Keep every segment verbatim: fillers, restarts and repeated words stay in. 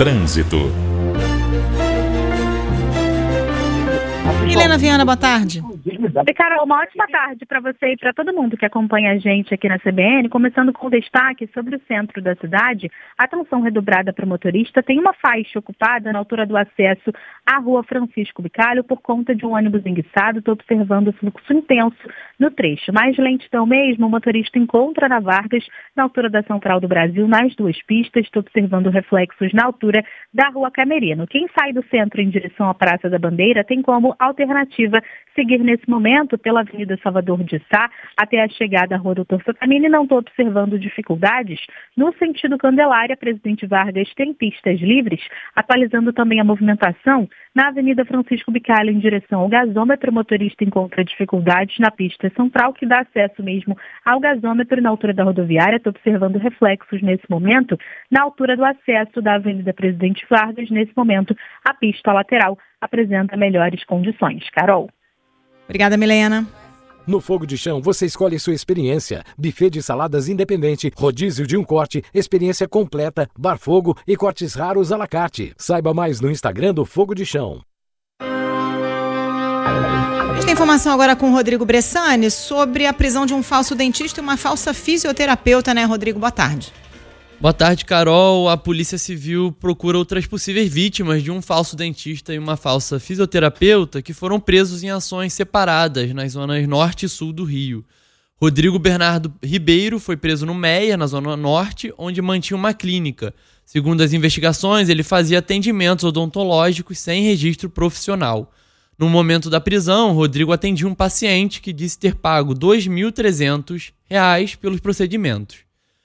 Trânsito. Helena Viana, boa tarde. E, Carol, uma ótima tarde para você e para todo mundo que acompanha a gente aqui na C B N. Começando com destaque sobre o centro da cidade. Atenção redobrada para o motorista. Tem uma faixa ocupada na altura do acesso à rua Francisco Bicalho por conta de um ônibus enguiçado. Estou observando o fluxo intenso no trecho. Mais lentidão mesmo, o motorista encontra na Vargas, na altura da Central do Brasil, nas duas pistas. Estou observando reflexos na altura da rua Camerino. Quem sai do centro em direção à Praça da Bandeira tem como alternativa seguir nesse momento pela Avenida Salvador de Sá até a chegada à Rua Doutor Satamini. Não estou observando dificuldades no sentido Candelária. Presidente Vargas tem pistas livres, atualizando também a movimentação na Avenida Francisco Bicalho em direção ao gasômetro. O motorista encontra dificuldades na pista central, que dá acesso mesmo ao gasômetro na altura da rodoviária. Estou observando reflexos nesse momento na altura do acesso da Avenida Presidente Vargas. Nesse momento, a pista lateral apresenta melhores condições. Carol. Obrigada, Milena. No Fogo de Chão, você escolhe sua experiência. Buffet de saladas independente, rodízio de um corte, experiência completa, bar fogo e cortes raros à la carte. Saiba mais no Instagram do Fogo de Chão. A gente tem informação agora com o Rodrigo Bressani sobre a prisão de um falso dentista e uma falsa fisioterapeuta, né, Rodrigo? Boa tarde. Boa tarde, Carol. A Polícia Civil procura outras possíveis vítimas de um falso dentista e uma falsa fisioterapeuta que foram presos em ações separadas nas zonas norte e sul do Rio. Rodrigo Bernardo Ribeiro foi preso no Meia, na zona norte, onde mantinha uma clínica. Segundo as investigações, ele fazia atendimentos odontológicos sem registro profissional. No momento da prisão, Rodrigo atendia um paciente que disse ter pago dois mil e trezentos reais pelos procedimentos.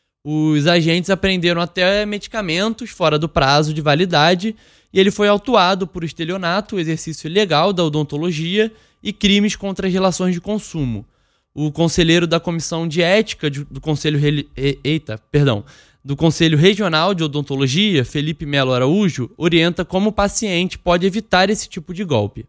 Os agentes apreenderam até medicamentos fora do prazo de validade e ele foi autuado por estelionato, exercício ilegal da odontologia e crimes contra as relações de consumo. O conselheiro da Comissão de Ética do Conselho, Eita, perdão, do Conselho Regional de Odontologia, Felipe Melo Araújo, orienta como o paciente pode evitar esse tipo de golpe.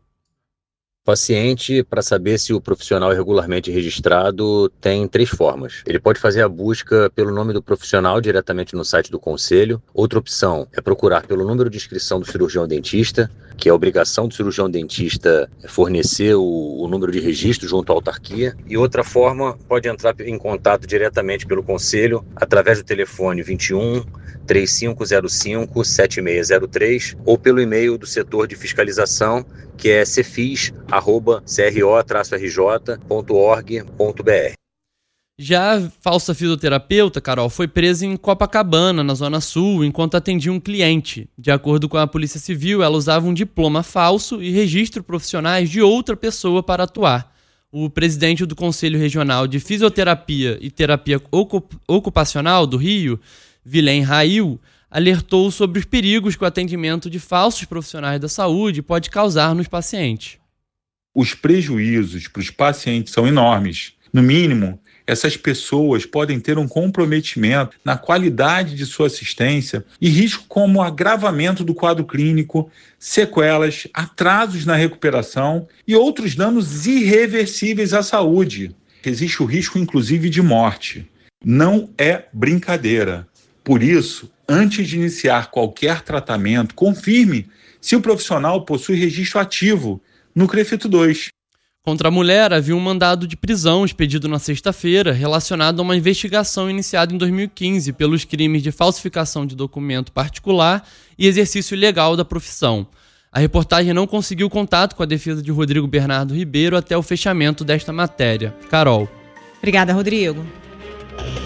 Paciente, para saber se o profissional é regularmente registrado, tem três formas. Ele pode fazer a busca pelo nome do profissional diretamente no site do Conselho. Outra opção é procurar pelo número de inscrição do cirurgião dentista, que é a obrigação do cirurgião dentista fornecer o, o número de registro junto à autarquia. E outra forma, pode entrar em contato diretamente pelo Conselho através do telefone vinte e um, trinta e cinco zero cinco, setenta e seis zero três ou pelo e-mail do setor de fiscalização, que é cefis arroba cro traço r j ponto org ponto b r. Já a falsa fisioterapeuta, Carol, foi presa em Copacabana, na Zona Sul, enquanto atendia um cliente. De acordo com a Polícia Civil, ela usava um diploma falso e registro profissionais de outra pessoa para atuar. O presidente do Conselho Regional de Fisioterapia e Terapia Ocupacional do Rio, Vilém Rail, alertou sobre os perigos que o atendimento de falsos profissionais da saúde pode causar nos pacientes. Os prejuízos para os pacientes são enormes. No mínimo, essas pessoas podem ter um comprometimento na qualidade de sua assistência e risco como agravamento do quadro clínico, sequelas, atrasos na recuperação e outros danos irreversíveis à saúde. Existe o risco, inclusive, de morte. Não é brincadeira. Por isso, antes de iniciar qualquer tratamento, confirme se o profissional possui registro ativo no CREFITO dois. Contra a mulher, havia um mandado de prisão expedido na sexta-feira relacionado a uma investigação iniciada em dois mil e quinze pelos crimes de falsificação de documento particular e exercício ilegal da profissão. A reportagem não conseguiu contato com a defesa de Rodrigo Bernardo Ribeiro até o fechamento desta matéria. Carol. Obrigada, Rodrigo.